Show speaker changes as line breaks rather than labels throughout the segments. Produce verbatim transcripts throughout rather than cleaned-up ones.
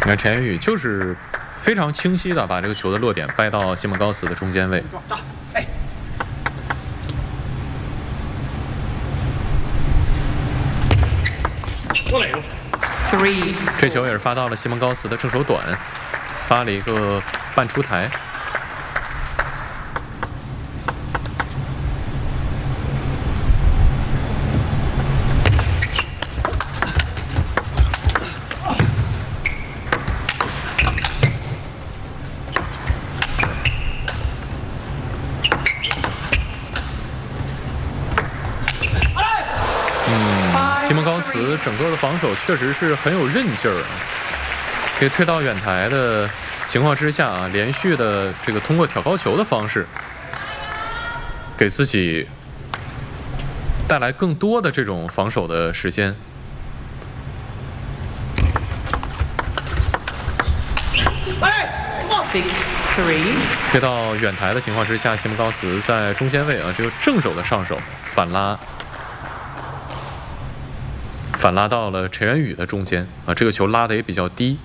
你看陈妍宇就是非常清晰的把这个球的落点掰到西蒙高斯的中间位。这球也是发到了西蒙高斯的正手短，发了一个半出台。西蒙高斯整个的防守确实是很有韧劲儿啊，可以推到远台的情况之下啊，连续的这个通过挑高球的方式，给自己带来更多的这种防守的时间。推到远台的情况之下，西蒙高斯在中间位啊，这个正手的上手反拉。反拉到了陈妍宇的中间啊，这个球拉的也比较低。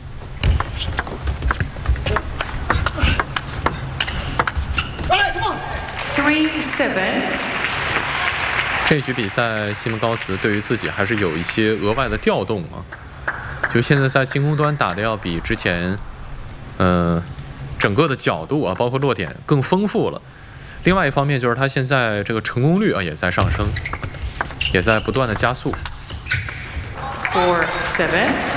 这局比赛，西蒙高斯对于自己还是有一些额外的调动啊，就现在在进攻端打的要比之前，嗯、呃，整个的角度啊，包括落点更丰富了。另外一方面就是他现在这个成功率啊也在上升，也在不断的加速。
Four, seven.